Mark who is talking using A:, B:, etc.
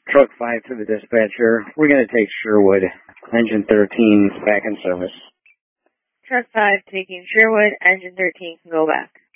A: Truck 5 to the dispatcher. We're going to take Sherwood. Engine 13 back in service.
B: Truck 5 taking Sherwood, engine 13 can go back.